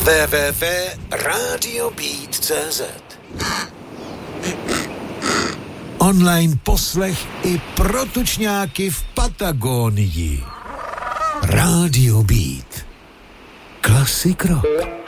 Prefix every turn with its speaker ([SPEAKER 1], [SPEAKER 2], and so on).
[SPEAKER 1] www.radiobeat.cz.
[SPEAKER 2] Online poslech i pro tučňáky v Patagónii. Radio Beat. Classic rock.